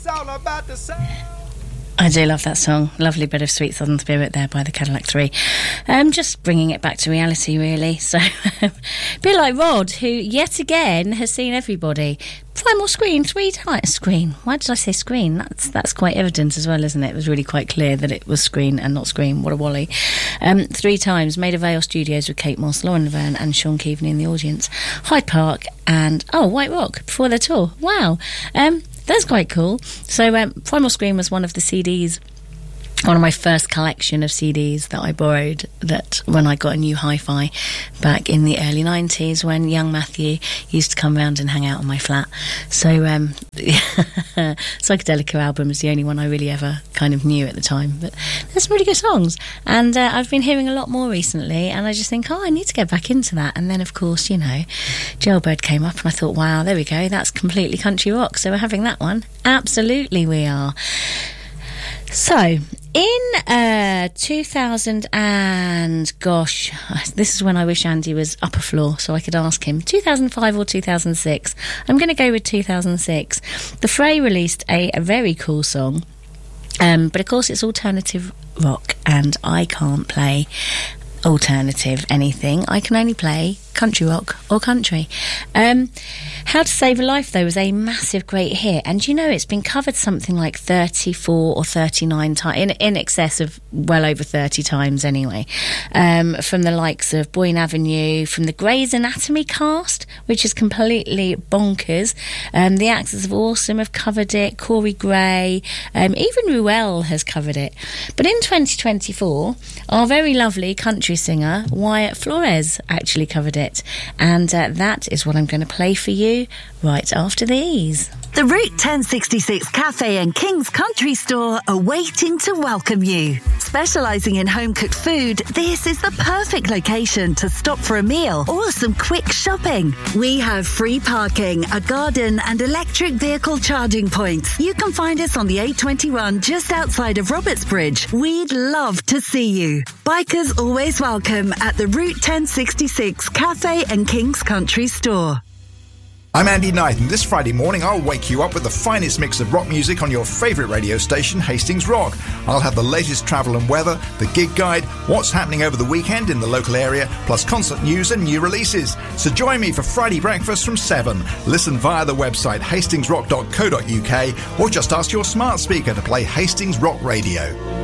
It's all about the sound. I do love that song. Lovely bit of Sweet Southern Spirit there by the Cadillac 3. Just bringing it back to reality, really. So, a bit like Rod, who yet again has seen everybody. Primal Screen 3 times. Screen. Why did I say Screen? That's quite evident as well, isn't it? It was really quite clear that it was Screen and not Scream. What a wally. 3 times. Maida Vale Studios with Kate Moss, Lauren Laverne and Sean Keaveney in the audience. Hyde Park and, White Rock before their tour. Wow. That's quite cool. So Primal Scream was one of the CDs, one of my first collection of CDs that I borrowed that when I got a new hi-fi back in the early 90s when young Matthew used to come round and hang out on my flat. So Psychedelica album is the only one I really ever kind of knew at the time, but there's some really good songs, and I've been hearing a lot more recently, and I just think, I need to get back into that. And then of course, Jailbird came up and I thought, wow, there we go, that's completely country rock, so we're having that one. Absolutely we are. So, in 2000 and, gosh, this is when I wish Andy was upper floor so I could ask him, 2005 or 2006? I'm going to go with 2006. The Fray released a very cool song, but of course it's alternative rock, and I can't play alternative anything. I can only play country rock or country. How to Save a Life, though, was a massive great hit, and it's been covered something like 34 or 39 times, in excess of well over 30 times anyway, from the likes of Boyne Avenue, from the Grey's Anatomy cast, which is completely bonkers. The Axis of Awesome have covered it, Corey Gray, even Ruel has covered it. But in 2024, our very lovely country singer Wyatt Flores actually covered it, and that is what I'm going to play for you right after these. The Route 1066 Cafe and King's Country Store are waiting to welcome you. Specialising in home-cooked food, this is the perfect location to stop for a meal or some quick shopping. We have free parking, a garden and electric vehicle charging points. You can find us on the A21 just outside of Robertsbridge. We'd love to see you. Bikers always welcome at the Route 1066 Cafe and King's Country Store. I'm Andy Knight, and this Friday morning I'll wake you up with the finest mix of rock music on your favourite radio station, Hastings Rock. I'll have the latest travel and weather, the gig guide, what's happening over the weekend in the local area, plus concert news and new releases. So join me for Friday breakfast from 7. Listen via the website hastingsrock.co.uk or just ask your smart speaker to play Hastings Rock Radio.